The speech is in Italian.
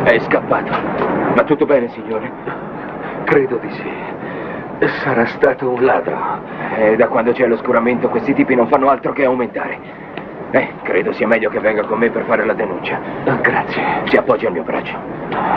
È scappato. Va tutto bene, signore? Credo di sì. Sarà stato un ladro. Da quando c'è l'oscuramento questi tipi non fanno altro che aumentare. Credo sia meglio che venga con me per fare la denuncia. Grazie. Si appoggia al mio braccio.